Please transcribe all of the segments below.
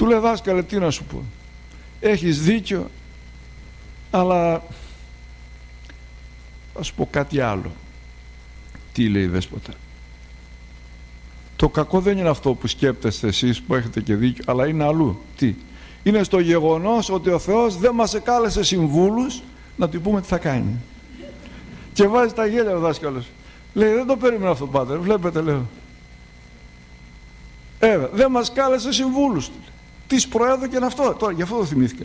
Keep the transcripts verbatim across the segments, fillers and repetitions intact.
Του λέει, δάσκαλε, τι να σου πω, έχεις δίκιο, αλλά θα σου πω κάτι άλλο. Τι λέει, δέσποτα? Το κακό δεν είναι αυτό που σκέπτεστε εσείς που έχετε και δίκιο, αλλά είναι αλλού. Τι? Είναι στο γεγονός ότι ο Θεός δεν μας εκάλεσε συμβούλους να του πούμε τι θα κάνει. Και βάζει τα γέλια ο δάσκαλος. Λέει, δεν το περίμενα αυτό, πάτερ, βλέπετε, λέω. Ε, δεν μας κάλεσε συμβούλους. Της προέδωκε αυτό. Τώρα, γι' αυτό το θυμήθηκα.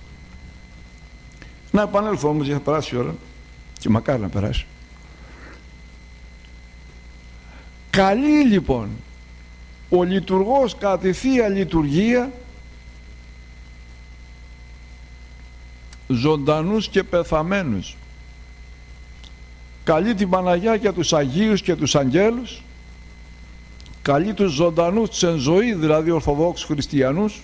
Να επανέλθω όμως, για να περάσει η ώρα. Και μακάρι να περάσει. Καλεί λοιπόν ο λειτουργός κατά τη Θεία Λειτουργία ζωντανούς και πεθαμένους. Καλεί την Παναγιά και τους Αγίους και τους Αγγέλους, καλεί τους ζωντανούς της εν ζωή, δηλαδή Ορθοδόξους Χριστιανούς,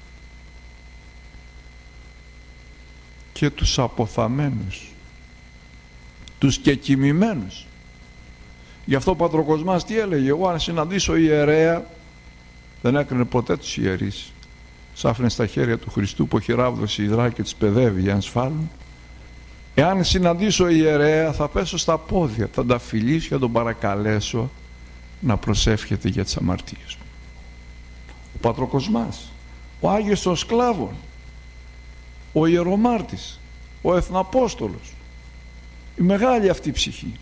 και τους αποθαμένους, τους κεκοιμημένους. Γι' αυτό ο Πατροκοσμάς τι έλεγε? Εγώ αν συναντήσω ιερέα, δεν έκρινε ποτέ τους ιερείς, σ' άφηνε στα χέρια του Χριστού που έχει ράβδωση υδρά και τις παιδεύει για να σφάλουν. Εάν συναντήσω ιερέα, θα πέσω στα πόδια, θα τα φιλήσω και θα τον παρακαλέσω να προσεύχεται για τις αμαρτίες μου. Ο Πατροκοσμάς, ο Άγιος των Σκλάβων, ο Ιερομάρτης, ο Εθναπόστολος, η μεγάλη αυτή ψυχή.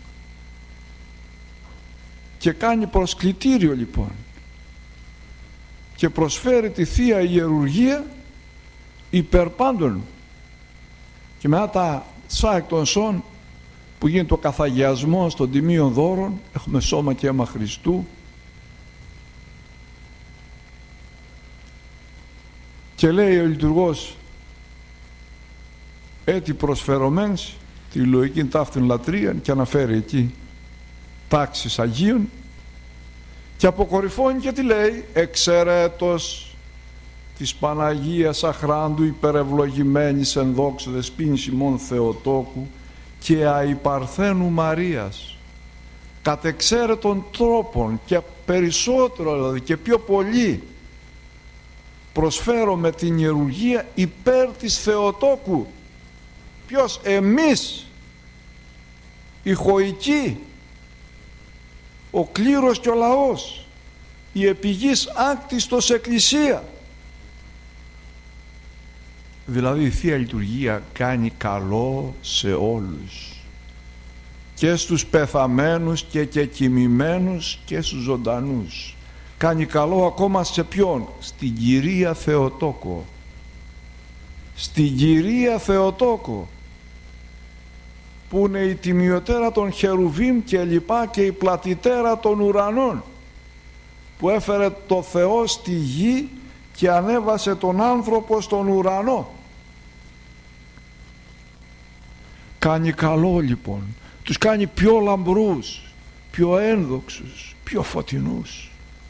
Και κάνει προσκλητήριο λοιπόν και προσφέρει τη Θεία Ιερουργία υπέρ πάντων. Και μετά τα σάκ των σών που γίνεται ο καθαγιασμός των τιμίων δώρων, έχουμε σώμα και αίμα Χριστού, και λέει ο λειτουργός, έτι προσφερωμένς τη λογική ταύτην λατρείαν, και αναφέρει εκεί τάξεις Αγίων, και αποκορυφώνει και τι λέει? Εξαιρέτως της Παναγίας Αχράντου υπερευλογημένης εν δόξου δεσποίνης ημών Θεοτόκου και αϊπαρθένου Μαρίας, κατ' εξαίρετων τρόπων και περισσότερο δηλαδή και πιο πολύ προσφέρω με την ιερουργία υπέρ της Θεοτόκου. Ποιος? Εμείς, οι χωικοί, ο κλήρος και ο λαός, η επιγής άκτιστος εκκλησία. Δηλαδή η Θεία Λειτουργία κάνει καλό σε όλους, και στους πεθαμένους και κεκοιμημένους και στους ζωντανούς. Κάνει καλό ακόμα σε ποιον? Στην Κυρία Θεοτόκο. Στην Κυρία Θεοτόκο, που είναι η τιμιωτέρα των Χερουβίμ και λοιπά και η πλατιτέρα των ουρανών, που έφερε το Θεό στη γη και ανέβασε τον άνθρωπο στον ουρανό. Κάνει καλό λοιπόν, τους κάνει πιο λαμπρούς, πιο ένδοξους, πιο φωτεινούς.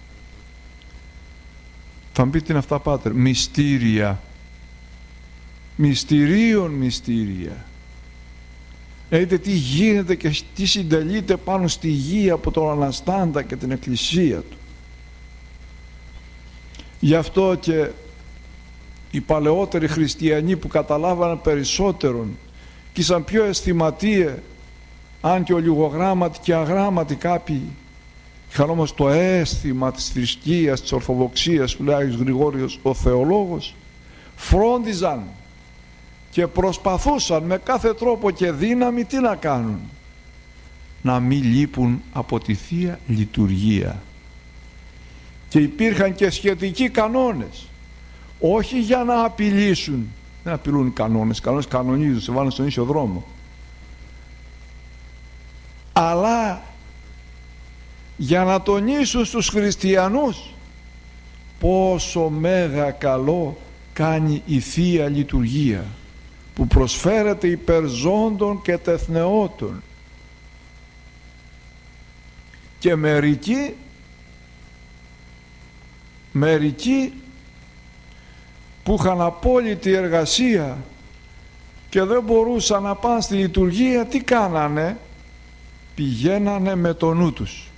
Θα μου πείτε, είναι αυτά, πάτερ? Μυστήρια, μυστηρίων μυστήρια. Δείτε τι γίνεται και τι συντελείται πάνω στη γη από τον Αναστάντα και την Εκκλησία του. Γι' αυτό και οι παλαιότεροι χριστιανοί που καταλάβανε περισσότερον και ήσαν πιο αισθηματίε, αν και ολιγογράμματοι και αγράμματοι κάποιοι, είχαν όμως το αίσθημα της θρησκείας, της Ορθοδοξίας που λέει Άγιος Γρηγόριος ο Θεολόγος, φρόντιζαν και προσπαθούσαν με κάθε τρόπο και δύναμη τι να κάνουν? Να μην λείπουν από τη Θεία Λειτουργία. Και υπήρχαν και σχετικοί κανόνες, όχι για να απειλήσουν, δεν απειλούν οι κανόνες, οι κανόνες κανονίζουν, σε βάλουν στον ίσιο δρόμο, αλλά για να τονίσουν στους χριστιανούς πόσο μέγα καλό κάνει η Θεία Λειτουργία, που προσφέρεται υπέρ ζώντων και τεθνεώτων. Και μερικοί μερικοί που είχαν απόλυτη εργασία και δεν μπορούσαν να πάνε στη λειτουργία, τι κάνανε? Πηγαίνανε με το νου τους.